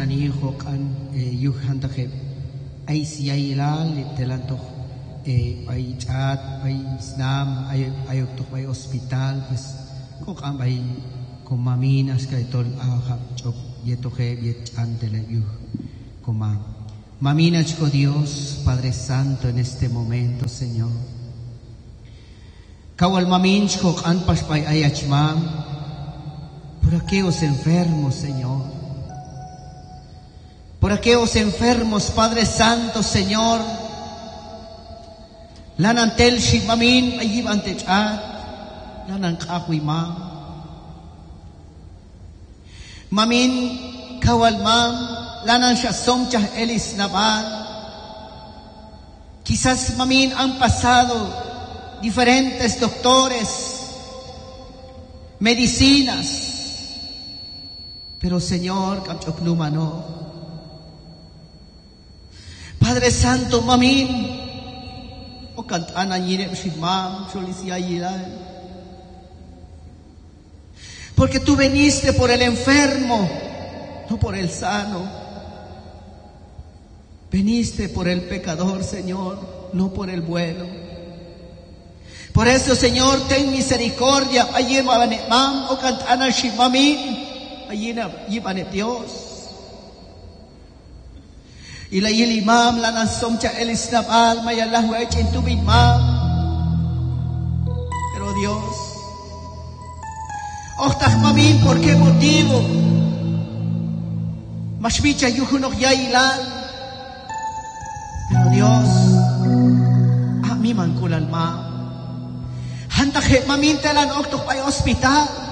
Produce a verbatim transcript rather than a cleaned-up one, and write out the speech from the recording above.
nanijo kan yuhantaje ay siyayilal telanto ay chat ay islam ay ay to ay hospital pues ko kan ay kumaminas kay tol ahap chop yeto ke yet antele yu kuma maminas ko Dios Padre Santo en este momento Señor kawal mamins ko kan paspay ay achmam por aquellos enfermos Señor por aquellos enfermos Padre Santo Señor lanantel shimamin ayib ante chat lanang kakuy mam mamin kawal mam lanan siya somchah elis naban quizás mamin han pasado diferentes doctores medicinas pero Señor kamchoknumano Padre Santo mamin o kantana yire shimam solisiyayilal porque tú veniste por el enfermo no por el sano veniste por el pecador Señor no por el bueno por eso Señor ten misericordia ayemane mam o kantana shimamin ayina yibane Dios ila yili mam lanan somcha elis nabal mayalahu ay chintubig mam pero Dios oktah mamin por qué motivo mashbicha yuhunok yailal pero Dios a mi mankulal mam hantak mamin telan oktok ay hospital